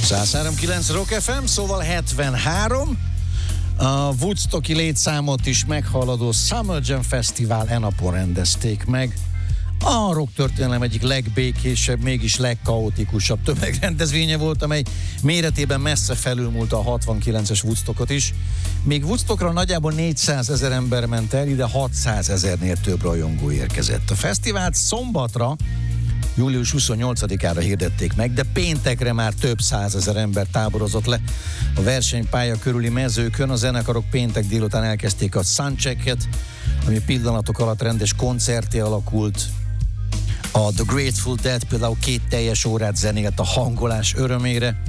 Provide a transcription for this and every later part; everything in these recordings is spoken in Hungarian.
103.9 Rock FM, szóval 73. A Woodstocki létszámot is meghaladó Summer Jam Fesztivál napon rendezték meg. A rock történelem egyik legbékésebb, mégis legkaotikusabb tömegrendezvénye volt, amely méretében messze felülmúlta a 69-es Woodstockot is. Még Woodstockra nagyjából 400 000 ember ment el, ide 600 000-nél több rajongó érkezett. A fesztivált szombatra, július 28-ára hirdették meg, de péntekre már több 100 000 ember táborozott le a versenypálya körüli mezőkön. A zenekarok péntek délután elkezdték a soundchecket, ami pillanatok alatt rendes koncerté alakult. A The Grateful Dead például 2 teljes órát zenélt a hangolás örömére.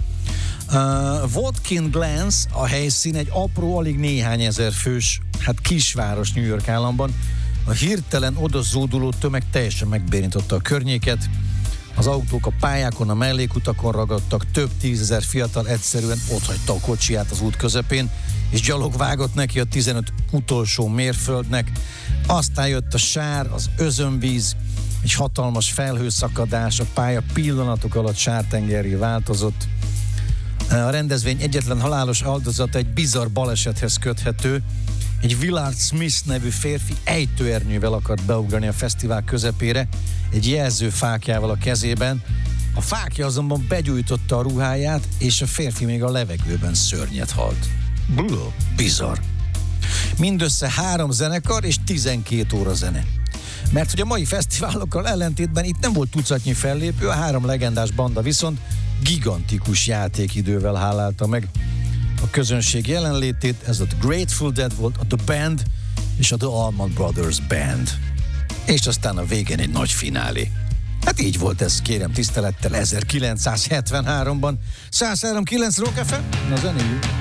Watkins Glen a helyszín egy apró, alig néhány ezer fős, kisváros New York államban. A hirtelen odazóduló tömeg teljesen megbérintotta a környéket. Az autók a pályákon, a mellékutakon ragadtak, több 10 000 fiatal egyszerűen otthagyta a kocsiját az út közepén, és gyalog vágott neki a 15 utolsó mérföldnek. Aztán jött a sár, az özönvíz, egy hatalmas felhőszakadás, a pálya pillanatok alatt sártengerré változott. A rendezvény egyetlen halálos áldozata egy bizarr balesethez köthető. Egy Willard Smith nevű férfi ejtőernyővel akart beugrani a fesztivál közepére, egy jelzőfákjával a kezében. A fákja azonban begyújtotta a ruháját, és a férfi még a levegőben szörnyet halt. Bizarr. Mindössze 3 zenekar és 12 óra zene. Mert hogy a mai fesztiválokkal ellentétben itt nem volt tucatnyi fellépő, a 3 legendás banda viszont gigantikus játékidővel hálálta meg a közönség jelenlétét. Ez a The Grateful Dead volt, a The Band és a The Allman Brothers Band. És aztán a végén egy nagy finálé. Így volt ez, kérem tisztelettel, 1973-ban. 103.9 Rock FM, na zenéjük!